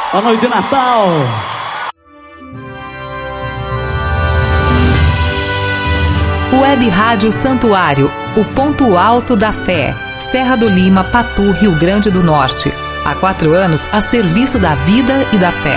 A noite de Natal. Web Rádio Santuário, o ponto alto da fé. Serra do Lima, Patu, Rio Grande do Norte. Há 4 anos a serviço da vida e da fé.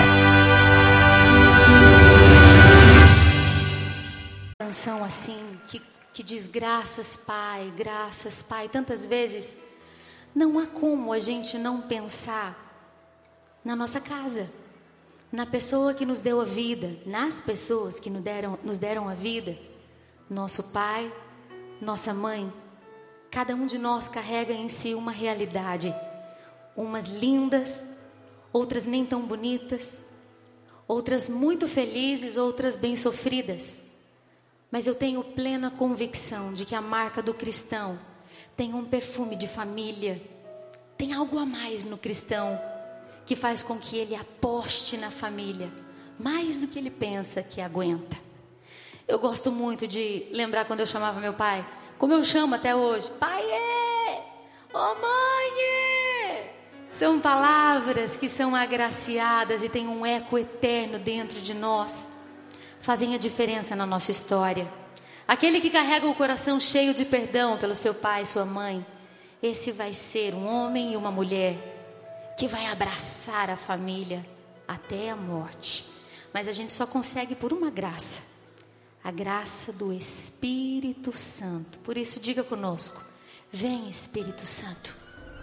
Canção assim que diz graças Pai, tantas vezes não há como a gente não pensar na nossa casa, na pessoa que nos deu a vida, nas pessoas que nos deram a vida, nosso pai, nossa mãe. Cada um de nós carrega em si uma realidade, umas lindas, outras nem tão bonitas, outras muito felizes, outras bem sofridas. Mas eu tenho plena convicção de que a marca do cristão tem um perfume de família. Tem algo a mais no cristão que faz com que ele aposte na família, mais do que ele pensa que aguenta. Eu gosto muito de lembrar quando eu chamava meu pai, como eu chamo até hoje, pai, ô mãe. São palavras que são agraciadas e têm um eco eterno dentro de nós. Fazem a diferença na nossa história. Aquele que carrega o coração cheio de perdão pelo seu pai e sua mãe, esse vai ser um homem e uma mulher que vai abraçar a família até a morte. Mas a gente só consegue por uma graça, a graça do Espírito Santo. Por isso diga conosco, vem Espírito Santo.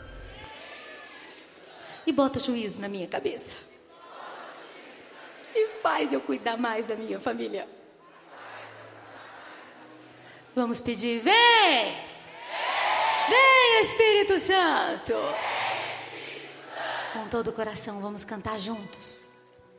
E bota juízo na minha cabeça. E faz eu cuidar mais da minha família. Vamos pedir, vem! Vem, Espírito Santo! Com todo o coração, vamos cantar juntos.